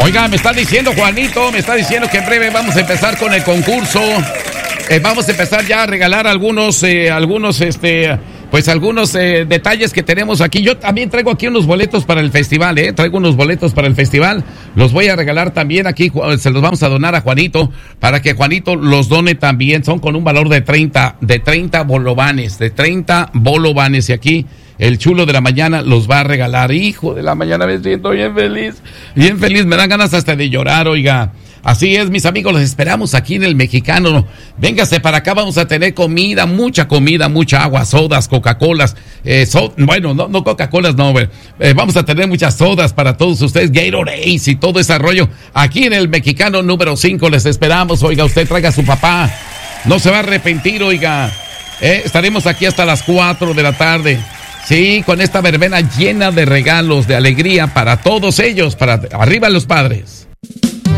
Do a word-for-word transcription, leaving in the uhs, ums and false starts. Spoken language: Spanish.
Oiga, me está diciendo Juanito, me está diciendo que en breve vamos a empezar con el concurso. Eh, vamos a empezar ya a regalar algunos, eh, algunos, este, pues algunos eh, detalles que tenemos aquí. Yo también traigo aquí unos boletos para el festival, eh. Traigo unos boletos para el festival. Los voy a regalar también aquí, se los vamos a donar a Juanito, para que Juanito los done también. Son con un valor de treinta, de treinta bolovanes, de treinta bolovanes. Y aquí el chulo de la mañana los va a regalar. Hijo de la mañana, me siento bien feliz, bien feliz, me dan ganas hasta de llorar, oiga. Así es, mis amigos, los esperamos aquí en el Mexicano. Véngase para acá, vamos a tener comida, mucha comida, mucha agua, sodas, Coca-Colas. Eh, so, bueno, no, no Coca-Colas, no, eh, vamos a tener muchas sodas para todos ustedes, Gatorade y todo ese rollo. Aquí en el Mexicano número cinco les esperamos, oiga, usted traiga a su papá, no se va a arrepentir, oiga. Eh, estaremos aquí hasta las cuatro de la tarde. Sí, con esta verbena llena de regalos, de alegría para todos ellos, para arriba los padres.